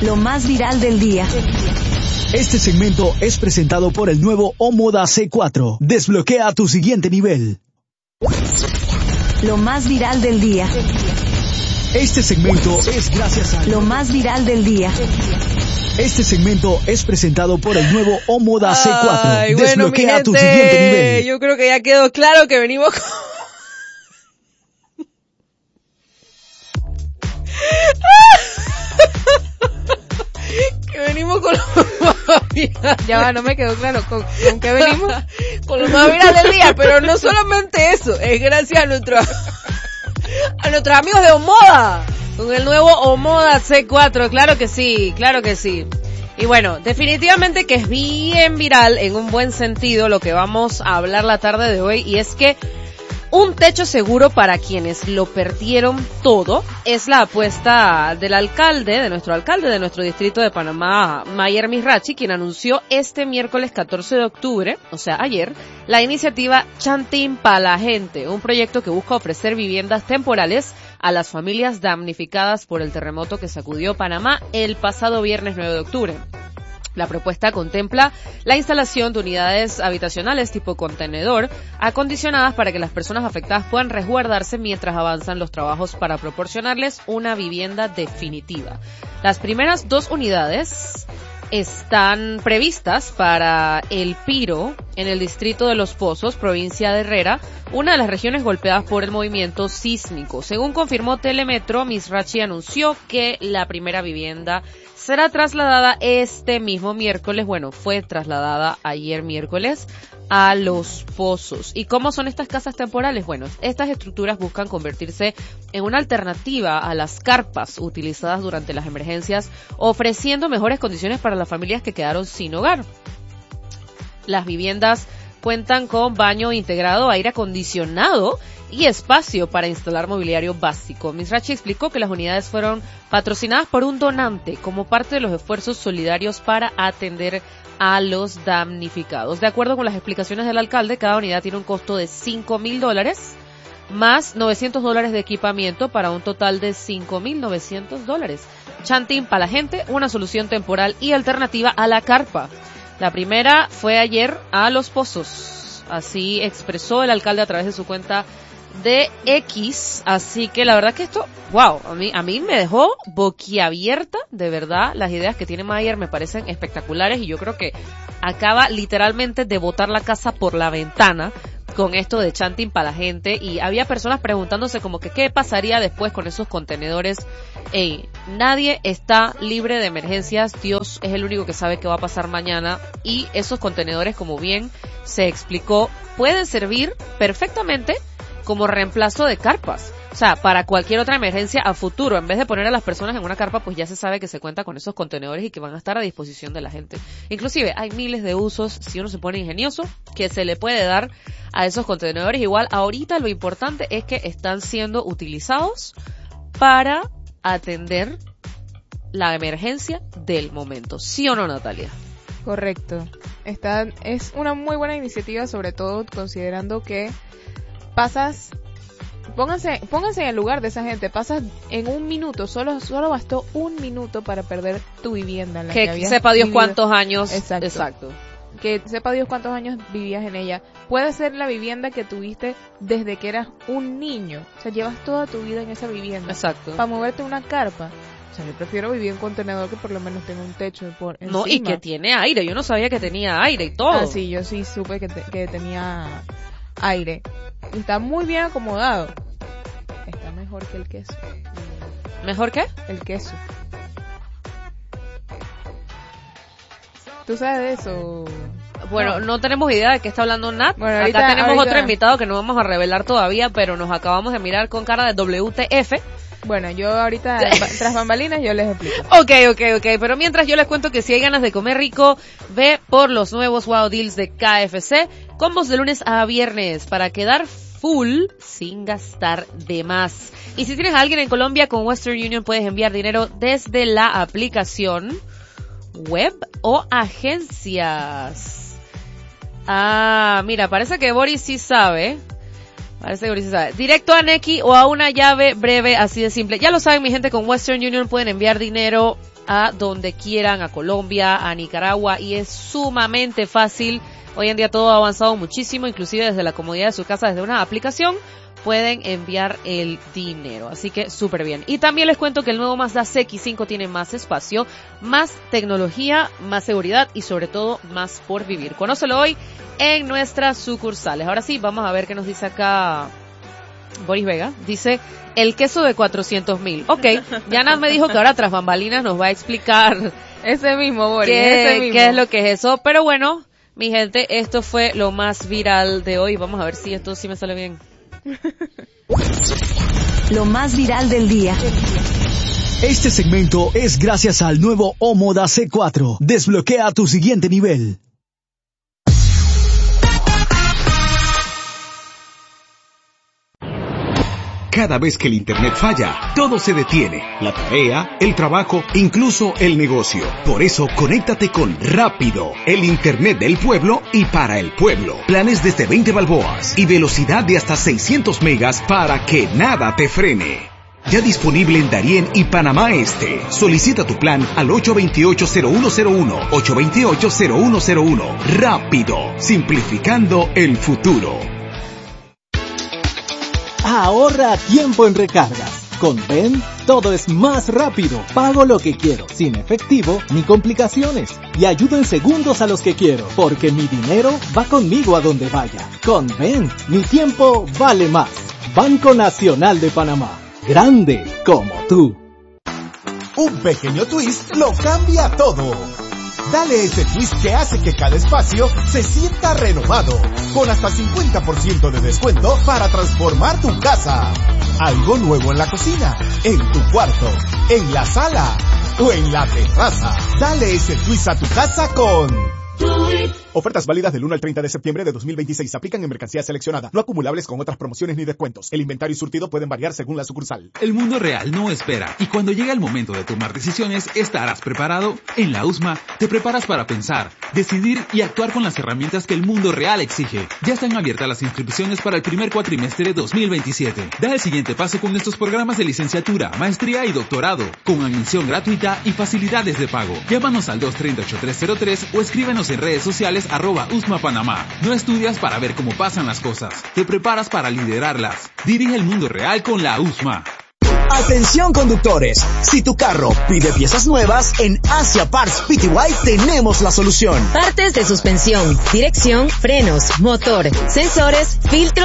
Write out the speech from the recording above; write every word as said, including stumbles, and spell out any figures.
Lo más viral del día. Este segmento es presentado por el nuevo Omoda C cuatro. Desbloquea tu siguiente nivel. Lo más viral del día. Este segmento es gracias a... Lo más viral del día. Este segmento es presentado por el nuevo Omoda C cuatro. Ay, Desbloquea bueno, mi gente, tu siguiente nivel. Yo creo que ya quedó claro que venimos con... que venimos con lo más viral. Ya va, no me quedó claro con, con qué venimos. Con lo más viral del día, pero no solamente eso, es gracias a nuestros a nuestros amigos de Omoda, con el nuevo Omoda C cuatro, claro que sí, claro que sí. Y bueno, definitivamente que es bien viral en un buen sentido lo que vamos a hablar la tarde de hoy, y es que un techo seguro para quienes lo perdieron todo es la apuesta del alcalde, de nuestro alcalde de nuestro distrito de Panamá, Mayer Mizrachi, quien anunció este miércoles catorce de octubre, o sea ayer, la iniciativa Chantín pa' la Gente, un proyecto que busca ofrecer viviendas temporales a las familias damnificadas por el terremoto que sacudió Panamá el pasado viernes nueve de octubre. La propuesta contempla la instalación de unidades habitacionales tipo contenedor, acondicionadas para que las personas afectadas puedan resguardarse mientras avanzan los trabajos para proporcionarles una vivienda definitiva. Las primeras dos unidades están previstas para El Piro, en el distrito de Los Pozos, provincia de Herrera, una de las regiones golpeadas por el movimiento sísmico. Según confirmó Telemetro, Mizrachi anunció que la primera vivienda será trasladada este mismo miércoles, bueno, fue trasladada ayer miércoles, a Los Pozos. ¿Y cómo son estas casas temporales? Bueno, estas estructuras buscan convertirse en una alternativa a las carpas utilizadas durante las emergencias, ofreciendo mejores condiciones para las familias que quedaron sin hogar. Las viviendas cuentan con baño integrado, aire acondicionado y espacio para instalar mobiliario básico. Mizrachi explicó que las unidades fueron patrocinadas por un donante como parte de los esfuerzos solidarios para atender a los damnificados. De acuerdo con las explicaciones del alcalde, cada unidad tiene un costo de cinco mil dólares más novecientos dólares de equipamiento para un total de cinco mil novecientos dólares. Chantín pa' la Gente, una solución temporal y alternativa a la carpa. La primera fue ayer a Los Pozos, así expresó el alcalde a través de su cuenta de X, así que la verdad que esto, wow, a mí, a mí me dejó boquiabierta, de verdad, las ideas que tiene Mayer me parecen espectaculares y yo creo que acaba literalmente de botar la casa por la ventana con esto de Chantín pa' la Gente, y había personas preguntándose como que qué pasaría después con esos contenedores. Ey, nadie está libre de emergencias, Dios es el único que sabe qué va a pasar mañana, y esos contenedores, como bien se explicó, pueden servir perfectamente como reemplazo de carpas. O sea, para cualquier otra emergencia a futuro, en vez de poner a las personas en una carpa, pues ya se sabe que se cuenta con esos contenedores y que van a estar a disposición de la gente. Inclusive, hay miles de usos, si uno se pone ingenioso, que se le puede dar a esos contenedores. Igual, ahorita lo importante es que están siendo utilizados para atender la emergencia del momento. ¿Sí o no, Natalia? Correcto. Esta es una muy buena iniciativa, sobre todo considerando que pasas... Pónganse, pónganse en el lugar de esa gente. Pasas en un minuto, solo solo bastó un minuto para perder tu vivienda en la que, que habías sepa Dios vivido. cuántos años. Exacto. Exacto. Que sepa Dios cuántos años vivías en ella. Puede ser la vivienda que tuviste desde que eras un niño. O sea, llevas toda tu vida en esa vivienda. Exacto. Para moverte una carpa. O sea, yo prefiero vivir en un contenedor que por lo menos tenga un techo por encima. No, y que tiene aire. Yo no sabía que tenía aire y todo. Ah, sí, yo sí supe que, te, que tenía aire. Y está muy bien acomodado. Está mejor que el queso. ¿Mejor qué? El queso. ¿Tú sabes de eso? Bueno, no, no tenemos idea de qué está hablando Nat. Bueno, Acá ahorita, tenemos ahorita... otro invitado que no vamos a revelar todavía, pero nos acabamos de mirar con cara de W T F. Bueno, yo ahorita, tras bambalinas, yo les explico. Ok, ok, ok. Pero mientras yo les cuento que si hay ganas de comer rico, ve por los nuevos Wow Deals de K F C. Combos de lunes a viernes para quedar full sin gastar de más. Y si tienes a alguien en Colombia, con Western Union puedes enviar dinero desde la aplicación web o agencias. Ah, mira, parece que Boris sí sabe, Parece que Ulises sabe. Directo a Nequi o a una llave breve, así de simple. Ya lo saben, mi gente, con Western Union pueden enviar dinero a donde quieran, a Colombia, a Nicaragua, y es sumamente fácil. Hoy en día todo ha avanzado muchísimo, inclusive desde la comodidad de su casa, desde una aplicación, pueden enviar el dinero. Así que súper bien. Y también les cuento que el nuevo Mazda C X cinco tiene más espacio, más tecnología, más seguridad y sobre todo más por vivir. Conócelo hoy en nuestras sucursales. Ahora sí, vamos a ver qué nos dice acá Boris Vega. Dice, el queso de cuatrocientos mil. Ok, Yanat me dijo que ahora tras bambalinas nos va a explicar ese mismo, Boris, qué, ese mismo. qué es lo que es eso. Pero bueno, mi gente, esto fue lo más viral de hoy. Vamos a ver si esto sí me sale bien. Lo más viral del día. Este segmento es gracias al nuevo Omoda C cuatro. Desbloquea tu siguiente nivel. Cada vez que el internet falla, todo se detiene. La tarea, el trabajo, incluso el negocio. Por eso, conéctate con Rápido, el internet del pueblo y para el pueblo. Planes desde veinte balboas y velocidad de hasta seiscientos megas para que nada te frene. Ya disponible en Darién y Panamá Este. Solicita tu plan al ocho dos ocho, cero uno cero uno, ocho dos ocho, cero uno cero uno. Rápido, simplificando el futuro. Ahorra tiempo en recargas. Con Ven, todo es más rápido. Pago lo que quiero, sin efectivo ni complicaciones. Y ayudo en segundos a los que quiero, porque mi dinero va conmigo a donde vaya. Con Ven, mi tiempo vale más. Banco Nacional de Panamá. Grande como tú. Un pequeño twist lo cambia todo. Dale ese twist que hace que cada espacio se sienta renovado, con hasta cincuenta por ciento de descuento para transformar tu casa. Algo nuevo en la cocina, en tu cuarto, en la sala o en la terraza. Dale ese twist a tu casa con... Ofertas válidas del uno al treinta de septiembre de dos mil veintiséis. Aplican en mercancía seleccionada, no acumulables con otras promociones ni descuentos. El inventario y surtido pueden variar según la sucursal. El mundo real no espera, y cuando llega el momento de tomar decisiones, ¿estarás preparado? En la U S M A te preparas para pensar, decidir y actuar con las herramientas que el mundo real exige. Ya están abiertas las inscripciones para el primer cuatrimestre de dos mil veintisiete. Da el siguiente paso con nuestros programas de licenciatura, maestría y doctorado, con admisión gratuita y facilidades de pago. Llámanos al dos tres cero, ocho tres cero tres o escríbenos en redes sociales arroba U S M A Panamá. No estudias para ver cómo pasan las cosas, te preparas para liderarlas. Dirige el mundo real con la U S M A. Atención conductores, si tu carro pide piezas nuevas, en Asia Parts P T Y tenemos la solución. Partes de suspensión, dirección, frenos, motor, sensores, filtros